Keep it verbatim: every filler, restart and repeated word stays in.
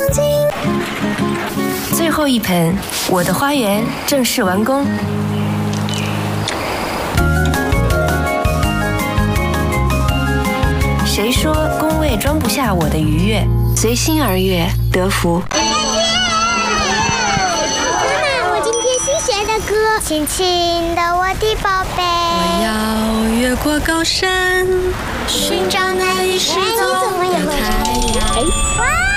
最后一盆，我的花园正式完工。谁说工位装不下我的愉悦？随心而悦，得福。 妈妈，我今天新学的歌，轻轻的我的宝贝。 我要越过高山，寻找那一世走的太阳。 哇！